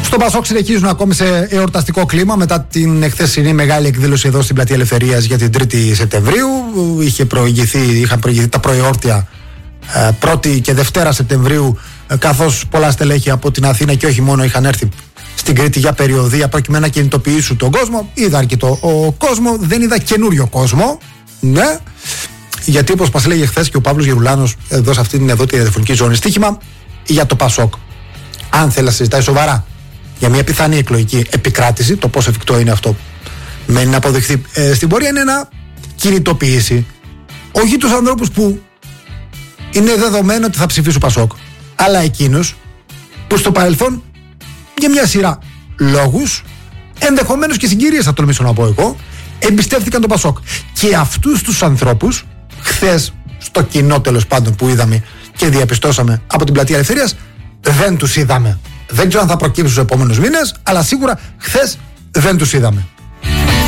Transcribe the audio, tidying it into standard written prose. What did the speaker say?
Στο Πασόκ συνεχίζουν ακόμη σε εορταστικό κλίμα μετά την εχθεσινή μεγάλη εκδήλωση εδώ στην Πλατεία Ελευθερίας για την 3η Σεπτεμβρίου. Είχαν προηγηθεί τα προεόρτια 1η και Δευτέρα Σεπτεμβρίου, καθώς πολλά στελέχη από την Αθήνα και όχι μόνο είχαν έρθει στην Κρήτη για περιοδεία προκειμένου να κινητοποιήσουν τον κόσμο. Είδα αρκετό κόσμο, δεν είδα καινούριο κόσμο. Ναι, γιατί όπως μας έλεγε χθες και ο Παύλος Γερουλάνος εδώ σε αυτήν εδώ τη ραδιοφωνική ζώνη, στοίχημα για το Πασόκ. Αν θέλει να συζητάει σοβαρά για μια πιθανή εκλογική επικράτηση, το πόσο εφικτό είναι αυτό μένει να αποδειχθεί στην πορεία, είναι να κινητοποιήσει όχι τους ανθρώπους που είναι δεδομένο ότι θα ψηφίσουν Πασόκ, αλλά εκείνους που στο παρελθόν για μια σειρά λόγους, ενδεχομένως και συγκυρίες θα τολμήσω να πω εγώ, εμπιστεύτηκαν τον Πασόκ. Και αυτούς τους ανθρώπους χθες στο κοινό τέλος πάντων που είδαμε και διαπιστώσαμε από την Πλατεία Ελευθερίας, δεν τους είδαμε. Δεν ξέρω αν θα προκύψουν στους επόμενους μήνες, αλλά σίγουρα χθες δεν τους είδαμε.